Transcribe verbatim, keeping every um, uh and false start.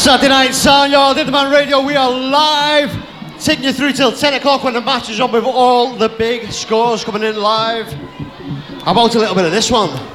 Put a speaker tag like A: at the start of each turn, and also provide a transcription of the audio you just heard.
A: Saturday Night Sound, y'all. Did the Man Radio. We are live, taking you through till ten o'clock when the match is on with all the big scores coming in live. How about a little bit of this one?